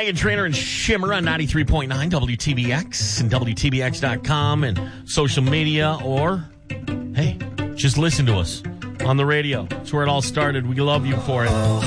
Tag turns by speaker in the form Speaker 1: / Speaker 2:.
Speaker 1: Megan Trainor and Shimmer on 93.9 WTBX and WTBX.com and social media, or, hey, just listen to us on the radio. That's where it all started. We love you for it.